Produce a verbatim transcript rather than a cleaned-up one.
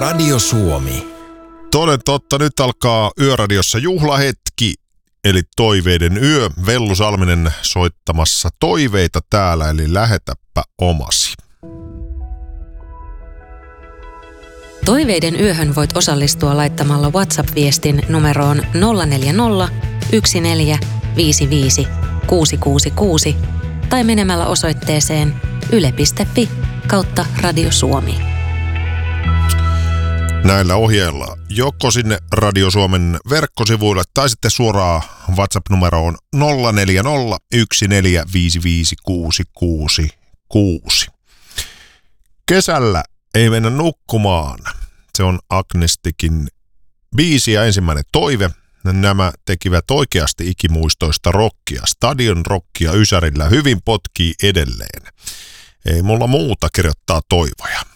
Radio Suomi. Toden totta, nyt alkaa Yöradiossa juhlahetki, eli Toiveiden yö. Vellu Salminen soittamassa toiveita täällä, eli lähetäpä omasi. Toiveiden yöhön voit osallistua laittamalla WhatsApp-viestin numeroon nolla neljä nolla, yksi neljä, viisi viisi, kuusi kuusi kuusi tai menemällä osoitteeseen yle piste fi kautta Radio Suomi. Näillä ohjeilla joko sinne Radio Suomen verkkosivuille tai sitten suoraan WhatsApp-numeroon nolla neljä nolla, yksi neljä, viisi viisi, kuusi kuusi kuusi. Kesällä ei mennä nukkumaan. Se on Agnestikin biisi ja ensimmäinen toive. Nämä tekivät oikeasti ikimuistoista rockia. Stadion rockia Ysärillä hyvin potkii edelleen. Ei mulla muuta kirjoittaa toivoja.